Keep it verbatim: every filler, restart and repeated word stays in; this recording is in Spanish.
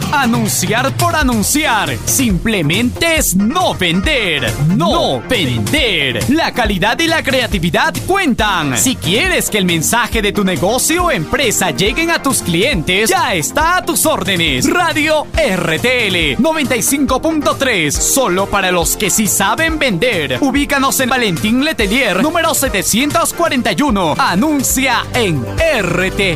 Anunciar por anunciar. Simplemente es no vender. No vender. La calidad y la creatividad cuentan. Si quieres que el mensaje de tu negocio o empresa lleguen a tus clientes, ya está a tus órdenes. Radio R T L noventa y cinco punto tres. Solo para los que sí saben vender. Ubícanos en Valentín Letelier, número setecientos cuarenta y uno. Anuncia en R T